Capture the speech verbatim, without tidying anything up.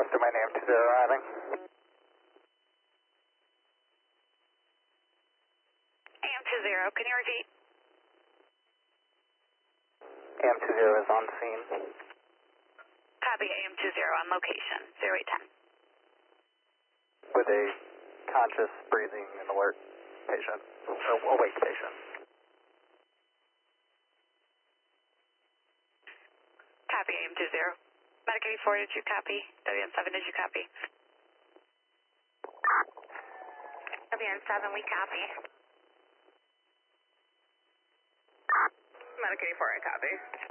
West of my name, two zero arriving. A M two zero, can you repeat? A M two zero is on scene. Copy, A M two zero on location, zero eight ten. With a conscious, breathing, and alert patient, or awake patient. Copy, A M two zero. Medic eighty-four, did you copy? W N seven, did you copy? W N seven, we copy. Medic eighty-four, I copy.